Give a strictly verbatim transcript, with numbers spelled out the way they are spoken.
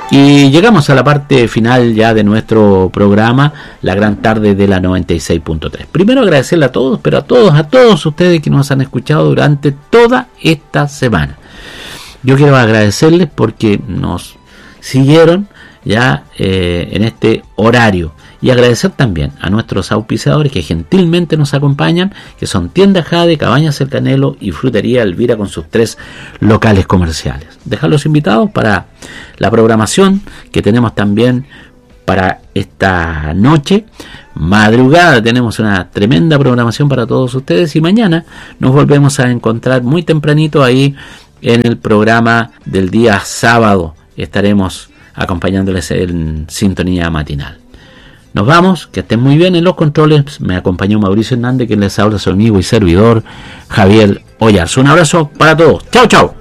Y llegamos a la parte final ya de nuestro programa, la gran tarde de la noventa y seis punto tres. Primero agradecerle a todos, pero a todos, a todos ustedes que nos han escuchado durante toda esta semana. Yo quiero agradecerles porque nos siguieron ya eh, en este horario. Y agradecer también a nuestros auspiciadores que gentilmente nos acompañan, que son Tienda Jade, Cabañas El Canelo y Frutería Elvira con sus tres locales comerciales. Dejarlos invitados para la programación que tenemos también para esta noche. Madrugada tenemos una tremenda programación para todos ustedes y mañana nos volvemos a encontrar muy tempranito ahí en el programa del día sábado. Estaremos acompañándoles en sintonía matinal. Nos vamos, que estén muy bien. En los controles me acompañó Mauricio Hernández, que les habla su amigo y servidor Javier Ollarzo. Un abrazo para todos. Chao, chao.